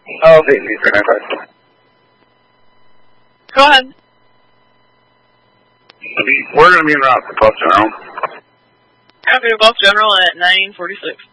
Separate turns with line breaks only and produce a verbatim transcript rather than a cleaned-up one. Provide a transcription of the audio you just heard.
Oh, okay, three nine five.
Go ahead.
We're going to be in route for Gulf General.
Copy to Gulf General at nine forty-six.